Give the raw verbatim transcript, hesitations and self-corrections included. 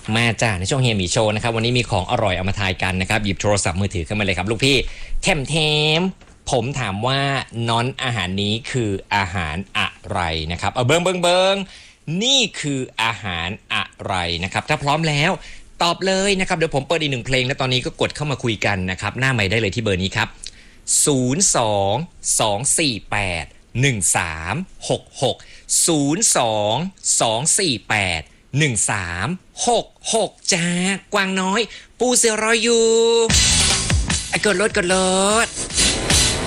มาจ้าในช่วงเฮียหมีโชว์นะครับวันนี้มีของอร่อยเอามาทายกันนะครับหยิบโทรศัพท์มือถือขึ้นมาเลยครับลูกพี่เทมเทมผมถามว่าน้อนอาหารนี้คืออาหารอะไรนะครับเอาเบิงเบิงเบิงนี่คืออาหารอะไรนะครับถ้าพร้อมแล้วตอบเลยนะครับเดี๋ยวผมเปิดอีกหนึ่งเพลงและตอนนี้ก็กดเข้ามาคุยกันนะครับหน้าใหม่ได้เลยที่เบอร์นี้ครับศูนย์ สอง สอง สี่ แปด หนึ่ง สาม หก หก ศูนย์ สอง สอง สี่ แปด หนึ่ง สาม หก หกจ้ากวางน้อยปูเสือรออยู่ไอ้กดรถกดรถ